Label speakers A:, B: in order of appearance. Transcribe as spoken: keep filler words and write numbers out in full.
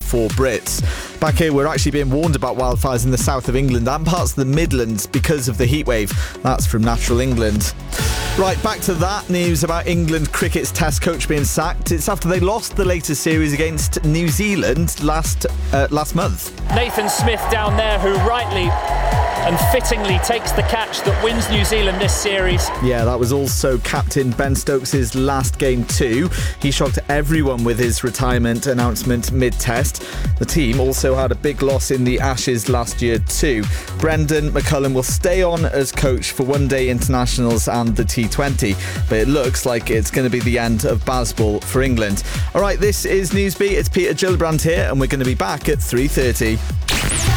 A: for Brits. Back here, we're actually being warned about wildfires in the south of England and parts of the Midlands because of the heatwave. That's from Natural England. Right, back to that news about England cricket's test coach being sacked. It's after they lost the latest series against New Zealand last uh, last month.
B: Nathan Smith down there, who rightly and fittingly takes the catch that wins New Zealand this series.
A: Yeah, that was also captain Ben Stokes' last game too. He shocked everyone with his retirement announcement mid-test. The team also had a big loss in the Ashes last year too. Brendan McCullum will stay on as coach for one-day internationals and the T twenty, but it looks like it's going to be the end of baseball for England. All right, this is Newsbeat. It's Peter Gillibrand here, and we're going to be back at three thirty.